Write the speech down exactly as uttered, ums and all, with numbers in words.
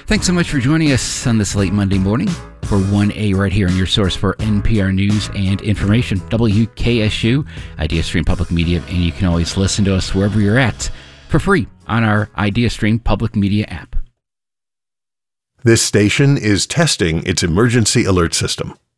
Thanks so much for joining us on this late Monday morning for one A right here on your source for N P R News and information, W K S U, IdeaStream Public Media, and you can always listen to us wherever you're at for free on our IdeaStream Public Media app. This station is testing its emergency alert system.